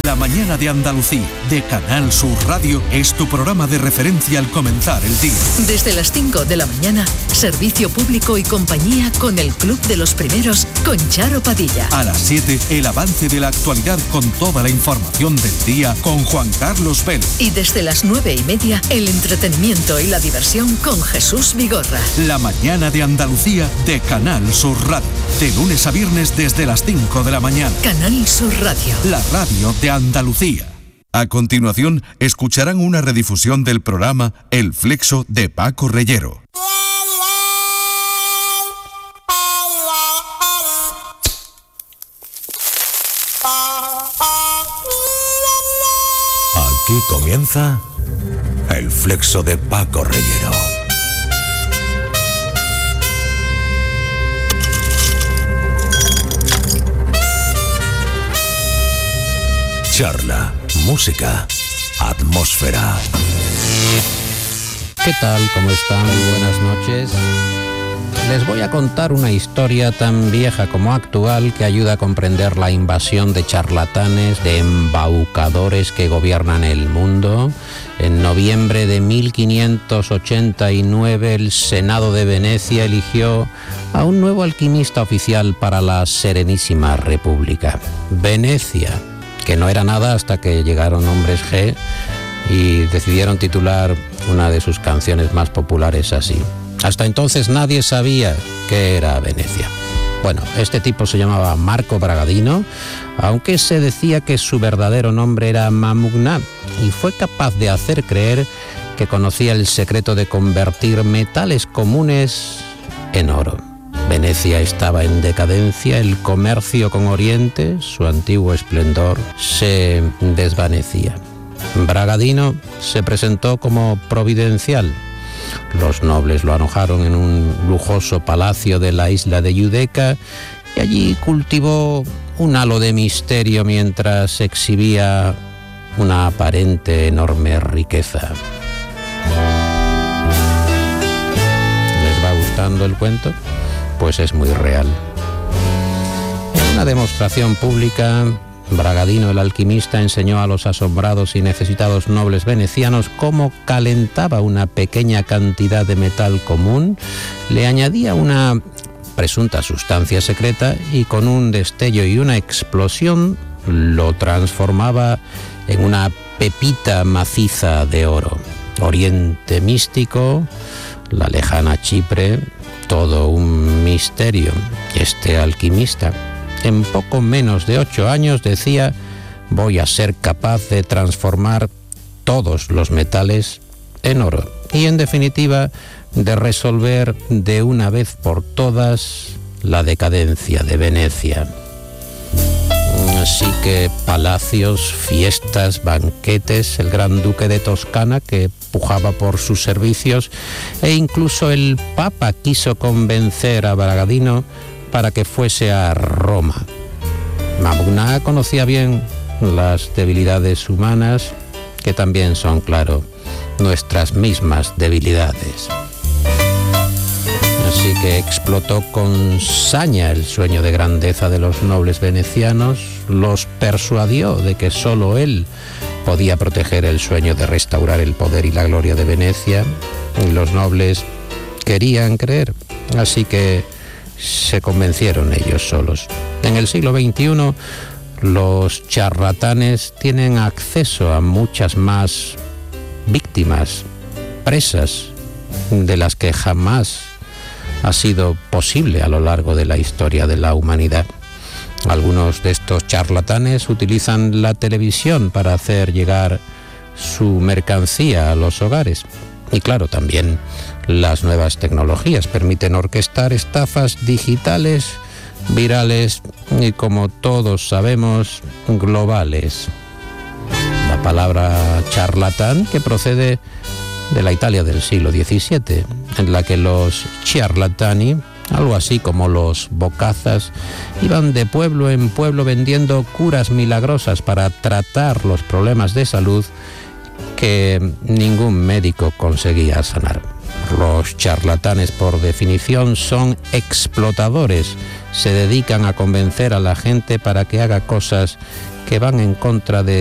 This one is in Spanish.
La mañana de Andalucía, de Canal Sur Radio, es tu programa de referencia al comenzar el día. Desde las 5 de la mañana, servicio público y compañía con el Club de los Primeros, con Charo Padilla. A las 7, el avance de la actualidad con toda la información del día con Juan Carlos Vélez. Y desde las 9:30, el entretenimiento y la diversión con Jesús Vigorra. La mañana de Andalucía, de Canal Sur Radio. De lunes a viernes desde las 5 de la mañana. Canal Sur Radio. La radio de Andalucía. A continuación, escucharán una redifusión del programa El Flexo de Paco Reyero. Aquí comienza El Flexo de Paco Reyero. Charla, música, atmósfera. ¿Qué tal? ¿Cómo están? Buenas noches. Les voy a contar una historia tan vieja como actual que ayuda a comprender la invasión de charlatanes, de embaucadores que gobiernan el mundo. En noviembre de 1589 el Senado de Venecia eligió a un nuevo alquimista oficial para la Serenísima República. Venecia, que no era nada hasta que llegaron hombres G y decidieron titular una de sus canciones más populares así. Hasta entonces nadie sabía qué era Venecia. Bueno, este tipo se llamaba Marco Bragadino, aunque se decía que su verdadero nombre era Mamugna, y fue capaz de hacer creer que conocía el secreto de convertir metales comunes en oro. Venecia estaba en decadencia, el comercio con Oriente, su antiguo esplendor, se desvanecía. Bragadino se presentó como providencial. Los nobles lo alojaron en un lujoso palacio de la isla de Giudecca y allí cultivó un halo de misterio mientras exhibía una aparente enorme riqueza. ¿Les va gustando el cuento? Pues es muy real. En una demostración pública, Bragadino el alquimista enseñó a los asombrados y necesitados nobles venecianos cómo calentaba una pequeña cantidad de metal común, le añadía una presunta sustancia secreta y con un destello y una explosión lo transformaba en una pepita maciza de oro. Oriente místico, la lejana Chipre, todo un misterio. Este alquimista, en poco menos de 8 años, decía: voy a ser capaz de transformar todos los metales en oro. Y en definitiva, de resolver de una vez por todas la decadencia de Venecia. Así que palacios, fiestas, banquetes, el gran duque de Toscana que pujaba por sus servicios, e incluso el Papa quiso convencer a Bragadino para que fuese a Roma. Mamugna conocía bien las debilidades humanas, que también son, claro, nuestras mismas debilidades. Así que explotó con saña el sueño de grandeza de los nobles venecianos, los persuadió de que solo él podía proteger el sueño de restaurar el poder y la gloria de Venecia, y los nobles querían creer, así que se convencieron ellos solos. En el siglo XXI, los charlatanes tienen acceso a muchas más víctimas, presas, de las que jamás ha sido posible a lo largo de la historia de la humanidad. Algunos de estos charlatanes utilizan la televisión para hacer llegar su mercancía a los hogares. Y claro, también las nuevas tecnologías permiten orquestar estafas digitales, virales y, como todos sabemos, globales. La palabra charlatán, que procede de la Italia del siglo XVII, en la que los charlatani, algo así como los bocazas, iban de pueblo en pueblo vendiendo curas milagrosas para tratar los problemas de salud que ningún médico conseguía sanar. Los charlatanes, por definición, son explotadores. Se dedican a convencer a la gente para que haga cosas que van en contra de